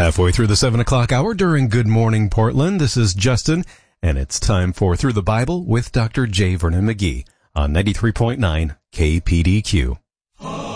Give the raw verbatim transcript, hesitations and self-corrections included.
Halfway through the seven o'clock hour during Good Morning Portland, this is Justin, and it's time for Through the Bible with Doctor J. Vernon McGee on ninety-three point nine K P D Q.